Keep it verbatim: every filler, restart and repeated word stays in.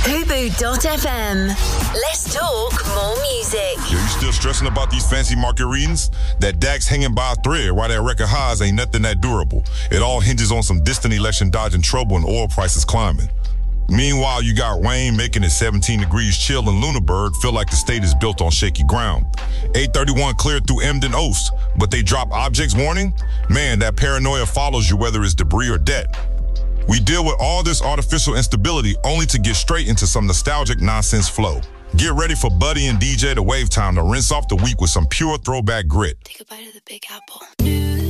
Hubu dot f m. Let's talk more music. Yo, you still stressing about these fancy market readings? That D A X hanging by a thread while that record highs ain't nothing that durable. It all hinges on some distant election dodging trouble and oil prices climbing. Meanwhile, you got rain making it seventeen degrees chill in Lunenburg feel like the state is built on shaky ground. eight thirty-one cleared through Emden Oast, but they drop objects warning? Man, that paranoia follows you whether it's debris or debt. We deal with all this artificial instability only to get straight into some nostalgic nonsense flow. Get ready for Buddy and D J the Wave Time to rinse off the week with some pure throwback grit. Take a bite of the Big Apple.